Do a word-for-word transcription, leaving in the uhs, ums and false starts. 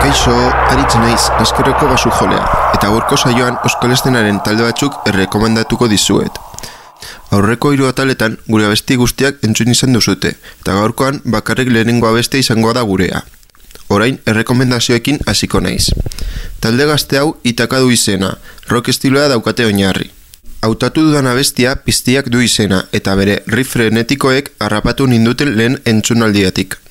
Kaixo, Aritz naiz, Naskerreko basu jolea, eta gaurko saioan Euskal Eszenaren talde batzuk errekomendatuko dizuet. Aurreko hiru ataletan gure abesti guztiak entzun izan duzute, eta gaurkoan bakarrik lehenengo abestia izango da gurea. Orain errekomendazioekin hasiko naiz. Talde gazte hau Itaka du izena, rock estiloa daukate oinarri. Hautatu dudan abestia piztiak du izena, eta bere riff frenetikoek harrapatu ninduten lehen entzunaldiatik.